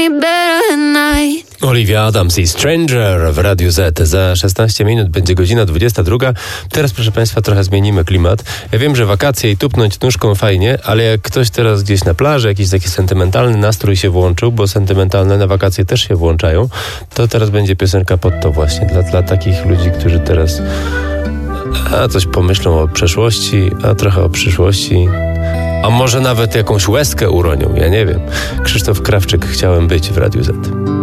Olivia Adams i Stranger w Radiu Z. Za 16 minut będzie godzina 22. Teraz, proszę Państwa, trochę zmienimy klimat. Ja wiem, że wakacje i tupnąć nóżką fajnie, ale jak ktoś teraz gdzieś na plaży, jakiś taki sentymentalny nastrój się włączył, bo sentymentalne na wakacje też się włączają, to teraz będzie piosenka pod to właśnie. Dla takich ludzi, którzy teraz coś pomyślą o przeszłości, a trochę o przyszłości. A może nawet jakąś łezkę uronią, ja nie wiem. Krzysztof Krawczyk, Chciałem być w Radiu Z.